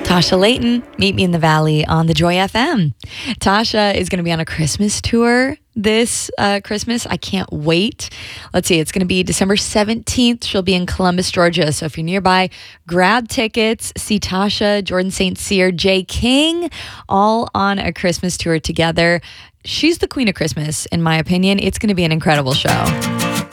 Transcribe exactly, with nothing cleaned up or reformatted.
Tasha Layton, Meet Me in the Valley on the Joy F M. Tasha is going to be on a Christmas tour this uh, Christmas. I can't wait. Let's see, it's going to be December seventeenth. She'll be in Columbus, Georgia. So if you're nearby, grab tickets. See Tasha, Jordan Saint Cyr, Jay King, all on a Christmas tour together. She's the queen of Christmas, in my opinion. It's going to be an incredible show.